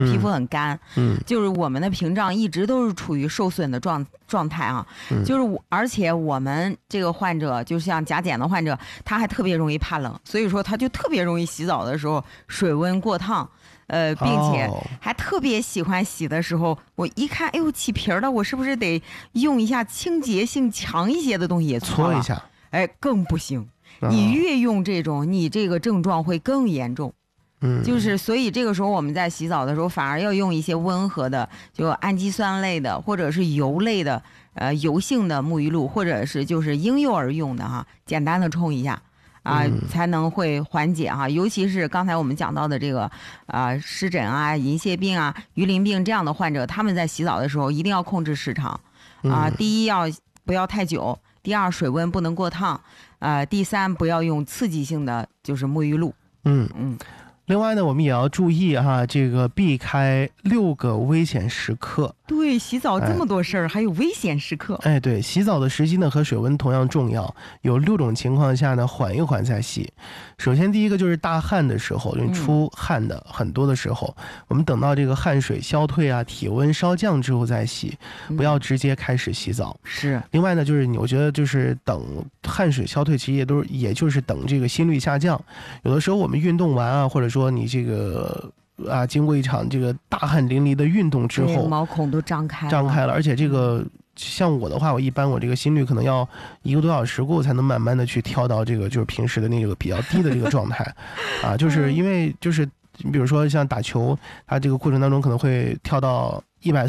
皮肤很干，就是我们的屏障一直都是处于受损的状态啊，就是而且我们这个患者，就像甲减的患者，他还特别容易怕冷，所以说他就特别容易洗澡的时候水温过烫。并且还特别喜欢洗的时候，我一看，哎呦起皮了，我是不是得用一下清洁性强一些的东西也搓一下？ 哎，更不行，你越用这种，你这个症状会更严重。就是所以这个时候我们在洗澡的时候，反而要用一些温和的，就氨基酸类的，或者是油类的，油性的沐浴露，或者是就是婴幼儿用的哈，简单的冲一下。才能会缓解哈，尤其是刚才我们讲到的这个湿疹啊、银屑病啊、鱼鳞病这样的患者，他们在洗澡的时候一定要控制时长第一要不要太久，第二水温不能过烫，第三不要用刺激性的就是沐浴露。 另外呢，我们也要注意哈，这个避开6个危险时刻。 对，洗澡这么多事儿，还有危险时刻。 对，洗澡的时机呢和水温同样重要，有6种情况下呢缓一缓再洗。首先第一个就是大汗的时候，因为出汗的很多的时候，我们等到这个汗水消退啊，体温稍降之后再洗，不要直接开始洗澡。 是。 另外呢，就是我觉得就是等汗水消退，其实也就是等这个心率下降。有的时候我们运动完啊，或者说你这个经过一场这个大汗淋漓的运动之后， 毛孔都张开了，而且这个像我的话，我一般我这个心率可能要1个多小时过后才能慢慢的去跳到这个就是平时的那个比较低的这个状态就是因为就是你比如说像打球，它这个过程当中可能会跳到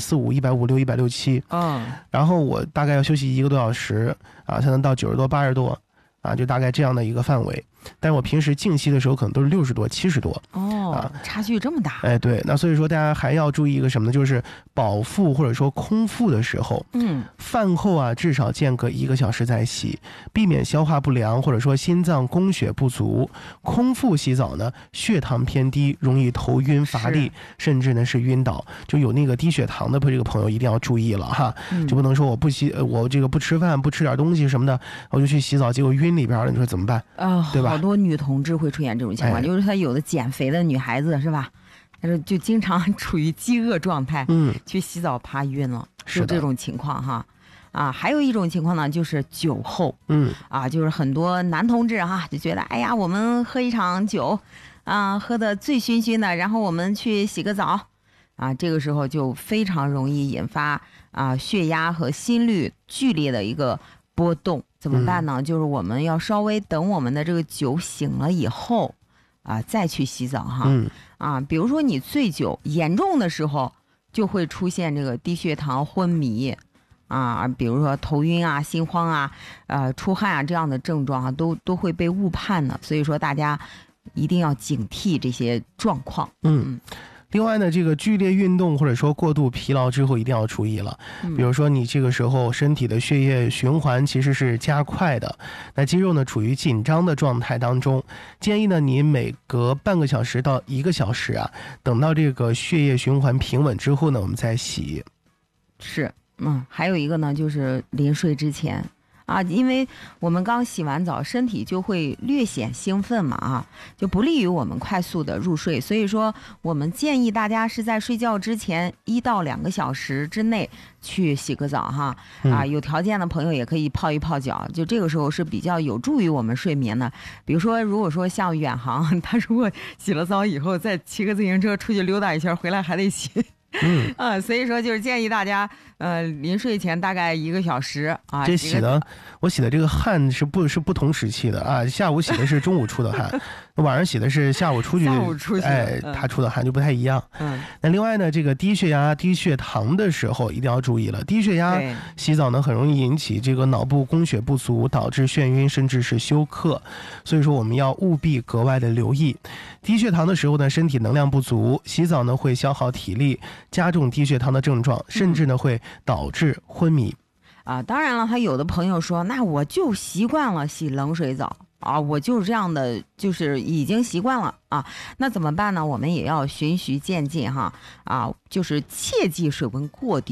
145、156、167，然后我大概要休息1个多小时才能到90多、80多就大概这样的一个范围。但是我平时静息的时候可能都是60多、70多差距这么大。 对，那所以说大家还要注意一个什么呢？就是饱腹或者说空腹的时候，饭后至少间隔1个小时再洗，避免消化不良或者说心脏供血不足。空腹洗澡呢，血糖偏低，容易头晕乏力，甚至呢是晕倒。就有那个低血糖的这个朋友一定要注意了哈，就不能说我这个不吃饭不吃点东西什么的，我就去洗澡，结果晕里边了，你说怎么办对吧？ 好多女同志会出现这种情况，就是她有的减肥的女孩子是吧，就经常处于饥饿状态，去洗澡怕晕了，就这种情况哈。还有一种情况呢，就是酒后，就是很多男同志就觉得，哎呀，我们喝一场酒，喝得醉醺醺的，然后我们去洗个澡，这个时候就非常容易引发血压和心率剧烈的一个波动。怎么办呢？就是我们要稍微等我们的这个酒醒了以后再去洗澡哈。比如说你醉酒严重的时候，就会出现这个低血糖、昏迷比如说头晕心慌出汗这样的症状都会被误判的。所以说大家一定要警惕这些状况。 另外呢，这个剧烈运动或者说过度疲劳之后一定要注意了，比如说你这个时候身体的血液循环其实是加快的，那肌肉呢处于紧张的状态当中，建议呢你每隔半个小时到1个小时等到这个血液循环平稳之后呢，我们再洗。 是，还有一个呢就是临睡之前因为我们刚洗完澡，身体就会略显兴奋嘛就不利于我们快速的入睡。所以说我们建议大家是在睡觉之前1到2个小时之内去洗个澡有条件的朋友也可以泡一泡脚，就这个时候是比较有助于我们睡眠的。比如说如果说像远航，他如果洗了澡以后再骑个自行车出去溜达一圈，回来还得洗所以说就是建议大家临睡前大概1个小时这我洗的这个汗是不同时期的下午洗的是中午出的汗晚上洗的是下午出去他出的汗就不太一样那另外呢，这个低血压低血糖的时候一定要注意了，低血压洗澡呢很容易引起这个脑部供血不足，导致眩晕甚至是休克，所以说我们要务必格外的留意。低血糖的时候呢，身体能量不足，洗澡呢会消耗体力，加重低血糖的症状，甚至呢会导致昏迷当然了，他有的朋友说，那我就习惯了洗冷水澡我就是这样的，就是已经习惯了那怎么办呢？我们也要循序渐进就是切忌水温过低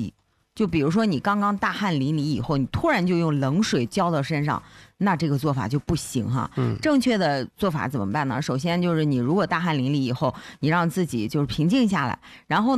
就比如说你刚刚大汗淋漓以后，你突然就用冷水浇到身上，那这个做法就不行哈。正确的做法怎么办呢？首先就是你如果大汗淋漓以后，你让自己就是平静下来，然后